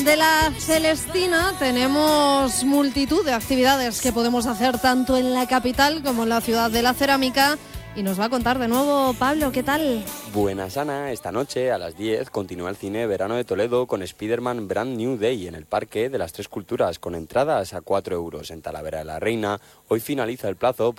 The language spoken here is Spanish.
De la Celestina tenemos multitud de actividades que podemos hacer tanto en la capital como en la ciudad de la cerámica. Y nos va a contar de nuevo Pablo, ¿qué tal? Buenas, Ana. Esta noche a las 10 continúa el cine Verano de Toledo con Spider-Man Brand New Day en el Parque de las Tres Culturas, con entradas a 4 euros en Talavera de la Reina. Hoy finaliza el plazo